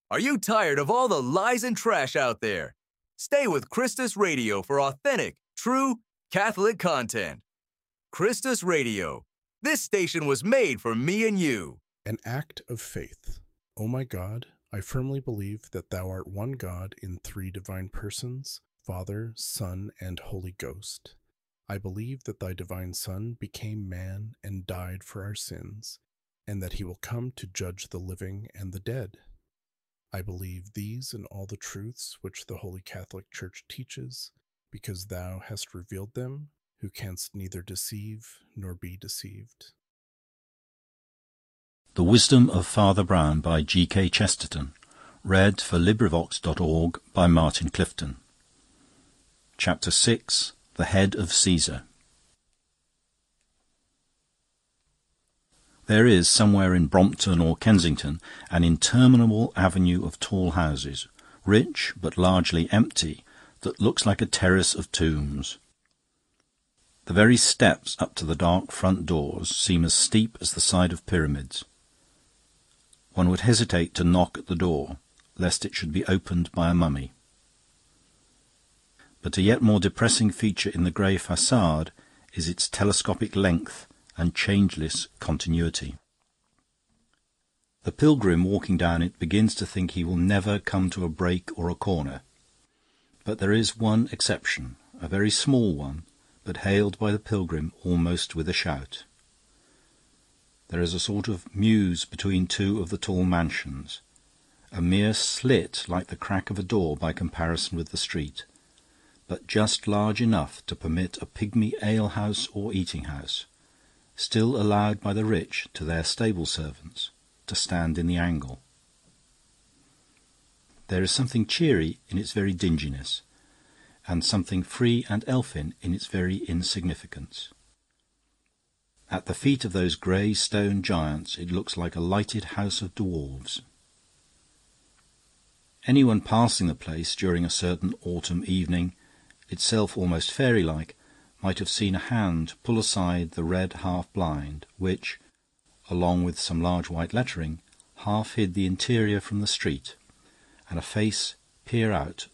Are you tired of all the lies and trash out there? Stay with Christus Radio for authentic, true, Catholic content. Christus Radio. This station was made for me and you. An act of faith. O my God, I firmly believe that thou art one God in three divine persons, Father, Son, and Holy Ghost. I believe that thy divine Son became man and died for our sins, and that he will come to judge the living and the dead. I believe these and all the truths which the Holy Catholic Church teaches, because thou hast revealed them, who canst neither deceive nor be deceived. The Wisdom of Father Brown by G.K. Chesterton. Read for LibriVox.org by Martin Clifton. Chapter 6. The Head of Caesar. There is somewhere in Brompton or Kensington an interminable avenue of tall houses, rich but largely empty, that looks like a terrace of tombs. The very steps up to the dark front doors seem as steep as the side of pyramids. One would hesitate to knock at the door, lest it should be opened by a mummy. But a yet more depressing feature in the grey façade is its telescopic length and changeless continuity. The pilgrim walking down it begins to think he will never come to a break or a corner. But there is one exception, a very small one, but hailed by the pilgrim almost with a shout. There is a sort of mews between two of the tall mansions, a mere slit like the crack of a door by comparison with the street, but just large enough to permit a pygmy ale-house or eating-house, still allowed by the rich to their stable servants, to stand in the angle. There is something cheery in its very dinginess, and something free and elfin in its very insignificance. At the feet of those grey stone giants it looks like a lighted house of dwarves. Anyone passing the place during a certain autumn evening, itself almost fairy-like, might have seen a hand pull aside the red half-blind which, along with some large white lettering, half hid the interior from the street, and a face peer out